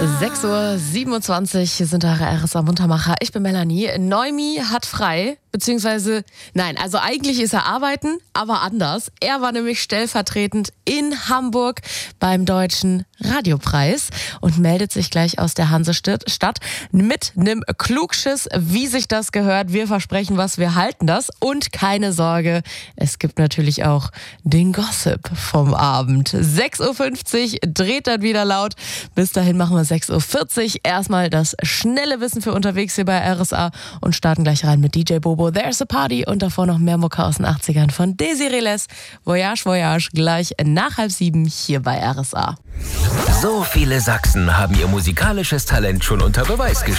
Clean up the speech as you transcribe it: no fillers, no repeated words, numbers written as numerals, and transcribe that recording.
6:27 Uhr sind eure RSA Muntermacher. Ich bin Melanie. Noemi hat frei, beziehungsweise, nein, also eigentlich ist er arbeiten, aber anders. Er war nämlich stellvertretend in Hamburg beim Deutschen Radiopreis und meldet sich gleich aus der Hansestadt mit einem Klugschiss, wie sich das gehört. Wir versprechen was, wir halten das. Und keine Sorge, es gibt natürlich auch den Gossip vom Abend. 6:50 Uhr dreht dann wieder laut. Bis dahin machen wir 6:40 Uhr. Erstmal das schnelle Wissen für unterwegs hier bei RSA und starten gleich rein mit DJ Bobo. There's a Party und davor noch mehr Mucke aus den 80ern von Desiree Les. Voyage, Voyage, gleich nach 6:30 hier bei RSA. So viele Sachsen haben ihr musikalisches Talent schon unter Beweis gestellt.